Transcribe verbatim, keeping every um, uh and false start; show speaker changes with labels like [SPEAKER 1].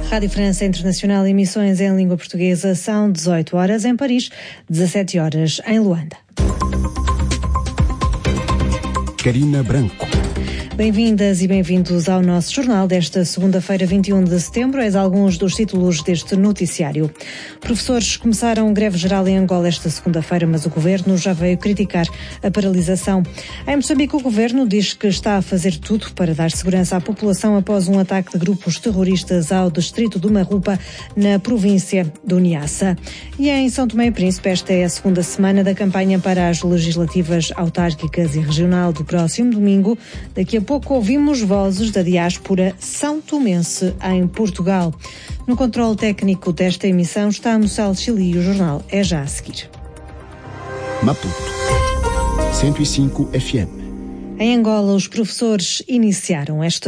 [SPEAKER 1] Rádio França Internacional, emissões em língua portuguesa, são dezoito horas em Paris, dezassete horas em Luanda.
[SPEAKER 2] Carina Branco.
[SPEAKER 1] Bem-vindas e bem-vindos ao nosso jornal desta segunda-feira, vinte e um de setembro. Eis alguns dos títulos deste noticiário. Professores começaram greve geral em Angola esta segunda-feira, mas o governo já veio criticar a paralisação. Em Moçambique, o governo diz que está a fazer tudo para dar segurança à população após um ataque de grupos terroristas ao distrito do Marrupa, na província do Niassa. E em São Tomé e Príncipe, esta é a segunda semana da campanha para as legislativas autárquicas e regional do próximo domingo. Daqui a pouco ouvimos vozes da diáspora são tomense em Portugal. No controle técnico desta emissão está Moçal Chile e o jornal é já a seguir.
[SPEAKER 2] Maputo, cento e cinco F M.
[SPEAKER 1] Em Angola, os professores iniciaram esta